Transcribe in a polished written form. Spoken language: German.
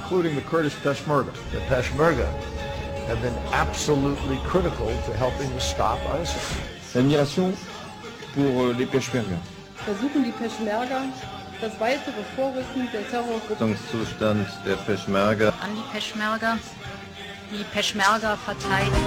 including the Kurdish Peshmerga. The Peshmerga have been absolutely critical to helping to stop ISIL. L'admiration pour les Peshmerga. Versuchen die Peschmerga das weitere Vorrücken der Terrorgruppe. Zustand der Peschmerga. An die Peschmerga. Die Peschmerga verteidigen